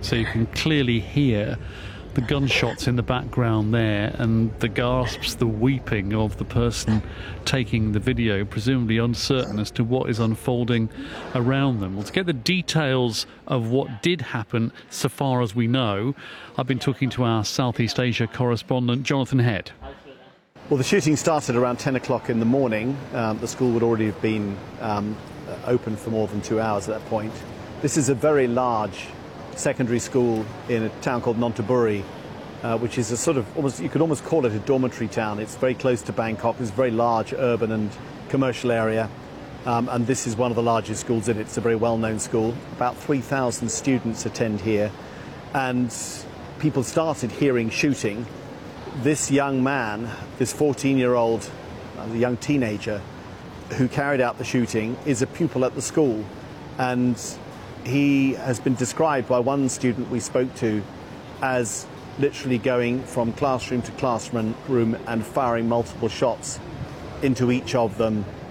So you can clearly hear the gunshots in the background there, and the gasps, the weeping of the person taking the video, presumably uncertain as to what is unfolding around them. Well, to get the details of what did happen, so far as we know, I've been talking to our Southeast Asia correspondent, Jonathan Head. Well, the shooting started around 10 o'clock in the morning. The school would already have been open for more than 2 hours at that point. This is a very large secondary school in a town called Nonthaburi, which is a sort of, you could almost call it a dormitory town. It's very close to Bangkok. It's a very large urban and commercial area, and this is one of the largest schools in it. It's a very well-known school. About 3,000 students attend here, and people started hearing shooting. This young man, this 14-year-old, the young teenager who carried out the shooting, is a pupil at the school, and he has been described by one student we spoke to as literally going from classroom to classroom and firing multiple shots into each of them